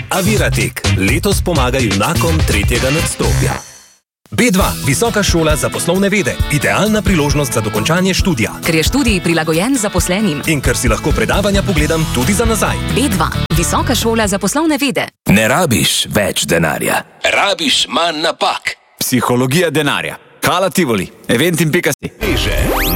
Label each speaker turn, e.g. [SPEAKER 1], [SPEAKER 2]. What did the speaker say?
[SPEAKER 1] Aviratek. Letos pomaga junakom tretjega nadstropja. B2. Visoka šola za poslovne vede. Idealna priložnost za dokončanje študija.
[SPEAKER 2] Ker je študij prilagojen zaposlenim.
[SPEAKER 1] In ker si lahko predavanja pogledam tudi za nazaj.
[SPEAKER 2] B2. Visoka šola za poslovne vede.
[SPEAKER 3] Ne rabiš več denarja. Rabiš manj napak. Psihologija denarja. Hala Tivoli. Eventim.si.